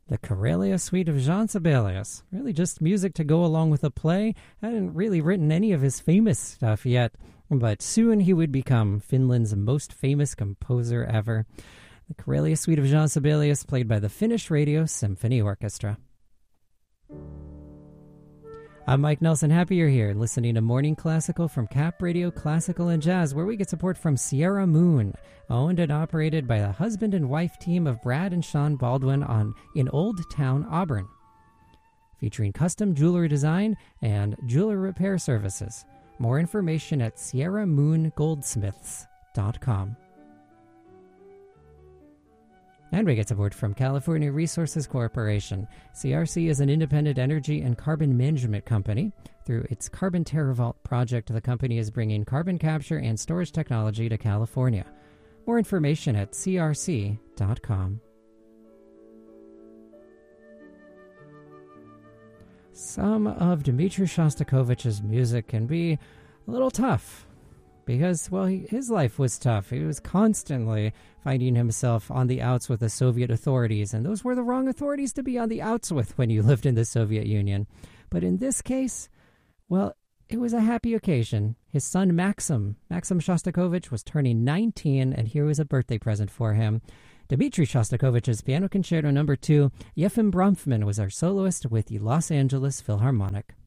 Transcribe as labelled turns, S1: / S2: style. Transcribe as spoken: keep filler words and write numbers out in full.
S1: The Karelia Suite of Jean Sibelius. Really just music to go along with a play. Hadn't really written any of his famous stuff yet, but soon he would become Finland's most famous composer ever. The Karelia Suite of Jean Sibelius, played by the Finnish Radio Symphony Orchestra. I'm Mike Nelson. Happy you're here, listening to Morning Classical from Cap Radio Classical and Jazz, where we get support from Sierra Moon, owned and operated by the husband and wife team of Brad and Sean Baldwin on in Old Town, Auburn, featuring custom jewelry design and jewelry repair services. More information at sierra moon goldsmiths dot com. And we get support from California Resources Corporation. C R C is an independent energy and carbon management company. Through its Carbon TerraVault project, the company is bringing carbon capture and storage technology to California. More information at c r c dot com. Some of Dmitri Shostakovich's music can be a little tough. Because, well, he, his life was tough. He was constantly finding himself on the outs with the Soviet authorities, and those were the wrong authorities to be on the outs with when you lived in the Soviet Union. But in this case, well, it was a happy occasion. His son Maxim, Maxim Shostakovich, was turning nineteen, and here was a birthday present for him. Dmitri Shostakovich's Piano Concerto Number two, Yefim Bronfman was our soloist with the Los Angeles Philharmonic.